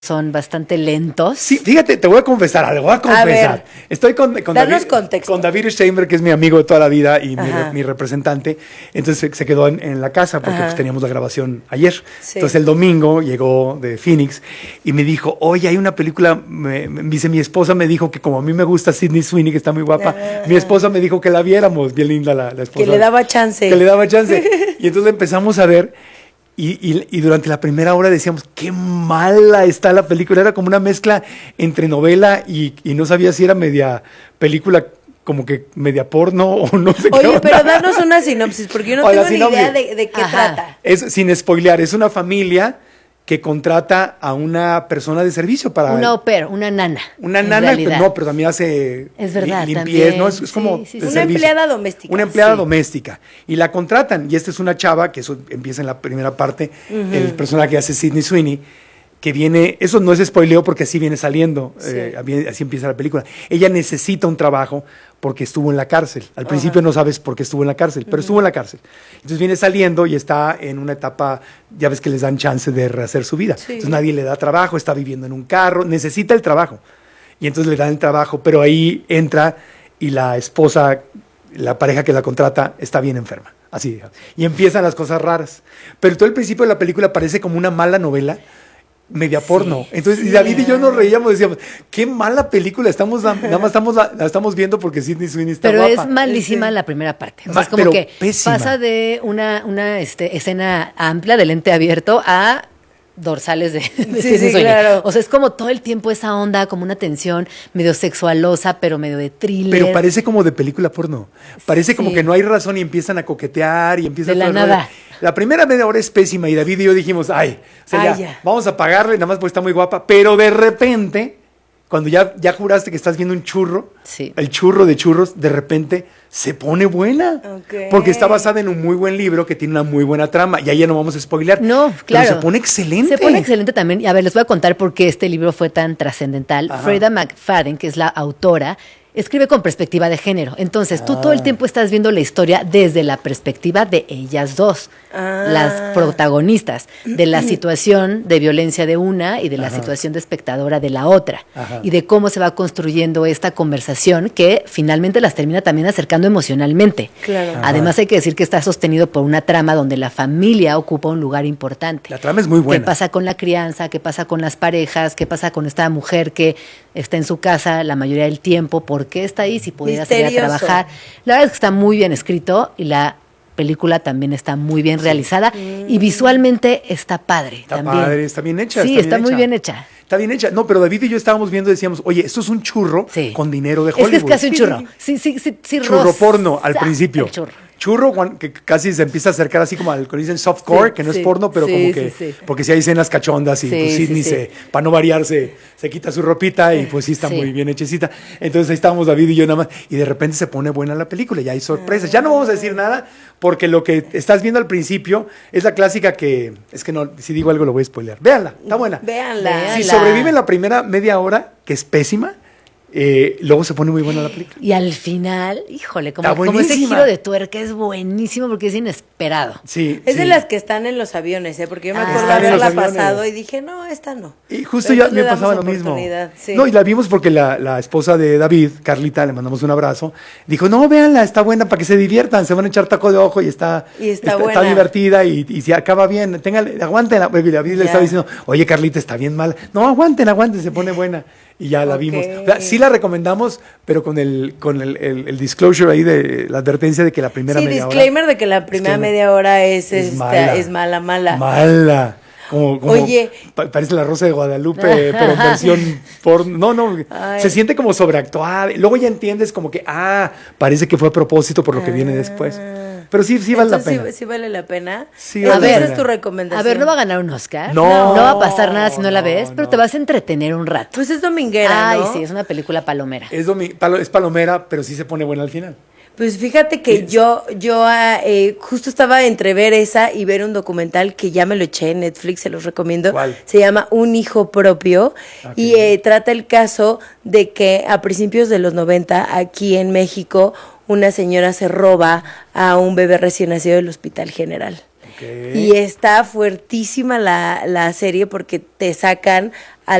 son bastante lentos. Sí, fíjate, te voy a confesar algo, A ver, Estoy con danos contexto. con David Steinberg, que es mi amigo de toda la vida y mi representante. Entonces se quedó en la casa porque pues, teníamos la grabación ayer. Sí. Entonces el domingo llegó de Phoenix y me dijo, oye, hay una película, dice, mi esposa me dijo que como a mí me gusta Sydney Sweeney, que está muy guapa, mi esposa me dijo que la viéramos, bien linda la esposa. Que le daba chance. Que le daba chance. Y entonces empezamos a ver. Y durante la primera hora decíamos, qué mala está la película. Era como una mezcla entre novela y no sabía si era media película, como que media porno o no sé qué. Oye, pero danos una sinopsis, porque yo no tengo ni idea de qué trata. Es, sin spoilear, es una familia que contrata a una persona de servicio para... Una au pair, una nana. Una nana, no, pero también hace es verdad, limpieza, ¿no? Es como una empleada doméstica. Una empleada doméstica. Y la contratan. Y esta es una chava, que eso empieza en la primera parte, el personaje que hace Sydney Sweeney, que viene, eso no es spoileo porque así viene saliendo, así empieza la película. Ella necesita un trabajo porque estuvo en la cárcel. Al principio no sabes por qué estuvo en la cárcel, pero estuvo en la cárcel. Entonces viene saliendo y está en una etapa, ya ves que les dan chance de rehacer su vida. Sí. Entonces nadie le da trabajo, está viviendo en un carro, necesita el trabajo. Y entonces le dan el trabajo, pero ahí entra y la esposa, la pareja que la contrata, está bien enferma. Así, y empiezan las cosas raras. Pero todo el principio de la película parece como una mala novela, media porno. Entonces David y yo nos reíamos, decíamos, qué mala película, nada más la estamos viendo porque Sydney Sweeney está guapa. Pero es malísima la primera parte. O sea, es como que pésima. Pasa de una escena amplia de lente abierto a dorsales de Sydney Sweeney. Claro. O sea, es como todo el tiempo esa onda, como una tensión medio sexualosa, pero medio de thriller. Pero parece como de película porno. Parece como que no hay razón y empiezan a coquetear y empiezan de la nada. La primera media hora es pésima y David y yo dijimos, ya, vamos a pagarle, nada más porque está muy guapa. Pero de repente, cuando ya juraste que estás viendo un churro, el churro de churros, de repente se pone buena. Porque está basada en un muy buen libro que tiene una muy buena trama. Y ahí ya no vamos a spoilear. No, claro. Pero se pone excelente. Se pone excelente también. Y a ver, les voy a contar por qué este libro fue tan trascendental. Freida McFadden, que es la autora, escribe con perspectiva de género. Entonces, tú todo el tiempo estás viendo la historia desde la perspectiva de ellas dos, las protagonistas, de la situación de violencia de una y de la situación de espectadora de la otra. Y de cómo se va construyendo esta conversación que finalmente las termina también acercando emocionalmente. Claro. Además, hay que decir que está sostenido por una trama donde la familia ocupa un lugar importante. La trama es muy buena. ¿Qué pasa con la crianza? ¿Qué pasa con las parejas? ¿Qué pasa con esta mujer que está en su casa la mayoría del tiempo? ¿Por qué está ahí si pudiera salir a trabajar? La verdad es que está muy bien escrito y la película también está muy bien realizada y visualmente está padre. Está padre, está bien hecha. Sí, está muy bien hecha. Está bien hecha. No, pero David y yo estábamos viendo y decíamos, oye, esto es un churro con dinero de Hollywood. Es que es casi un churro. Sí, churro porno al principio. Churro, que casi se empieza a acercar así como al que dicen softcore, que no es porno, pero como que, porque sí hay escenas cachondas y pues Sydney para no variar, se quita su ropita y pues sí está muy bien hechecita. Entonces ahí estábamos David y yo nada más, y de repente se pone buena la película, ya hay sorpresas. Ya no vamos a decir nada, porque lo que estás viendo al principio es la clásica que, es que no, si digo algo lo voy a spoilear. Véanla, está buena. Véanla. Si sobreviven la primera media hora, que es pésima, luego se pone muy buena la película. Y al final, híjole, como ese giro de tuerca es buenísimo porque es inesperado. Es de las que están en los aviones, porque yo me acuerdo de haberla pasado y dije, no, esta no. Y justo ya me pasaba lo mismo. No, y la vimos porque la esposa de David, Carlita, le mandamos un abrazo, dijo, no, véanla, está buena para que se diviertan, se van a echar taco de ojo y está divertida y se acaba bien, aguanten. Porque David le estaba diciendo, oye, Carlita, está bien mal. No, aguanten, se pone buena. Y ya la vimos. O sea, sí la recomendamos, pero con el disclosure ahí de la advertencia de que la primera media hora... Sí, disclaimer de que la primera media hora es mala. Mala. Como oye, parece la Rosa de Guadalupe, pero en versión porno. No, se siente como sobreactuada. Luego ya entiendes como que, parece que fue a propósito por lo que viene después. Pero sí vale la pena. Sí vale la pena. Sí vale esa es tu recomendación. A ver, no va a ganar un Oscar. No va a pasar nada si no la ves, pero te vas a entretener un rato. Pues es dominguera, ¿no? Ay, sí, es una película palomera. Es palomera, pero sí se pone buena al final. Pues fíjate que yo justo estaba entre ver esa y ver un documental que ya me lo eché en Netflix, se los recomiendo. ¿Cuál? Se llama Un hijo propio y trata el caso de que a principios de los 90 aquí en México una señora se roba a un bebé recién nacido del Hospital General. Y está fuertísima la serie porque te sacan